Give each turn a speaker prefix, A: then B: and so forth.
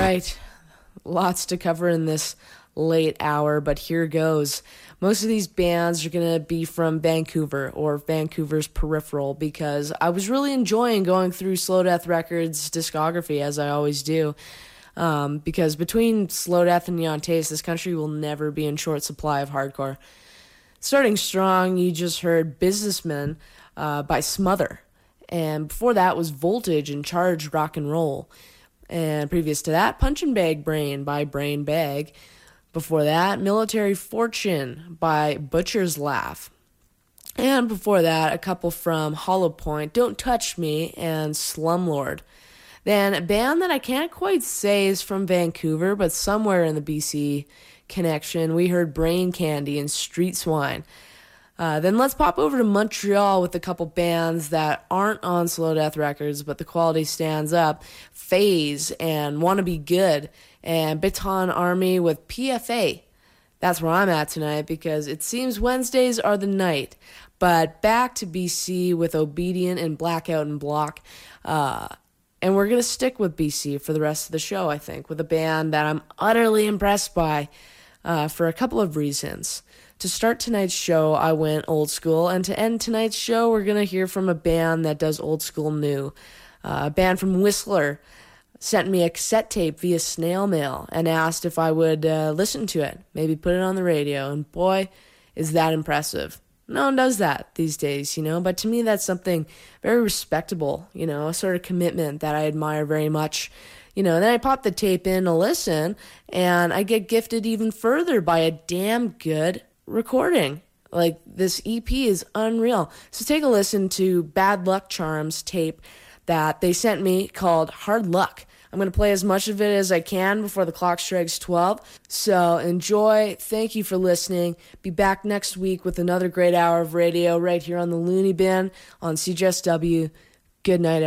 A: right. Lots to cover in this late hour, but here goes. Most of these bands are going to be from Vancouver or Vancouver's peripheral because I was really enjoying going through Slow Death Records' discography, as I always do. Because between Slow Death and Neon Taste, this country will never be in short supply of hardcore. Starting strong, you just heard Businessman by Smother. And before that was Voltage and Charged Rock and Roll. And previous to that, Punchin' Bag Brain by Brain Bag. Before that, Military Fortune by Butcher's Laugh. And before that, a couple from Hollow Point, Don't Touch Me, and Slumlord. Then a band that I can't quite say is from Vancouver, but somewhere in the BC connection, we heard Brain Candy and Street Swine. Then let's pop over to Montreal with a couple bands that aren't on Slow Death Records, but the quality stands up. Phase and Wanna Be Good, and Baton Army with PFA. That's where I'm at tonight because it seems Wednesdays are the night. But back to BC with Obedient and Blackout and Block. And we're going to stick with BC for the rest of the show, I think, with a band that I'm utterly impressed by for a couple of reasons. To start tonight's show, I went old school, and to end tonight's show, we're going to hear from a band that does old school new. A band from Whistler sent me a cassette tape via snail mail and asked if I would listen to it, maybe put it on the radio, and boy, is that impressive. No one does that these days, but to me that's something very respectable, a sort of commitment that I admire very much. Then I pop the tape in to listen, and I get gifted even further by a damn good recording. Like, this EP is unreal. So take a listen to Bad Luck Charms tape that they sent me called Hard Luck. I'm going to play as much of it as I can before the clock strikes 12. So enjoy. Thank you for listening. Be back next week with another great hour of radio right here on the Looney Bin on CJSW. Good night, everyone.